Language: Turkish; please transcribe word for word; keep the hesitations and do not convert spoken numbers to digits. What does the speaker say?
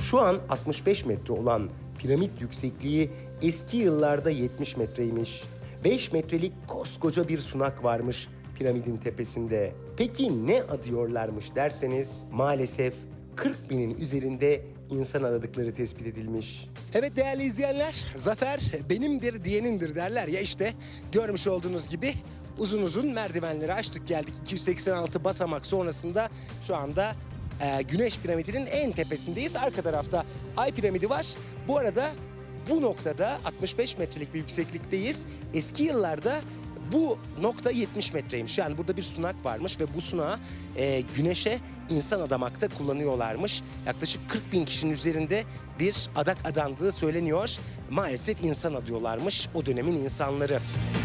Şu an altmış beş metre olan piramit yüksekliği eski yıllarda yetmiş metreymiş. beş metrelik koskoca bir sunak varmış piramidin tepesinde. Peki ne adıyorlarmış derseniz maalesef kırk binin üzerinde insan aradıkları tespit edilmiş. Evet değerli izleyenler, zafer benimdir diyenindir derler ya, işte görmüş olduğunuz gibi uzun uzun merdivenleri açtık geldik. iki yüz seksen altı basamak sonrasında şu anda e, Güneş piramidinin en tepesindeyiz. Arka tarafta Ay piramidi var. Bu arada bu noktada altmış beş metrelik bir yükseklikteyiz. Eski yıllarda bu nokta yetmiş metreymiş. Yani burada bir sunak varmış ve bu sunağı e, güneşe insan adamakta kullanıyorlarmış. Yaklaşık kırk bin kişinin üzerinde bir adak adandığı söyleniyor. Maalesef insan adıyorlarmış o dönemin insanları.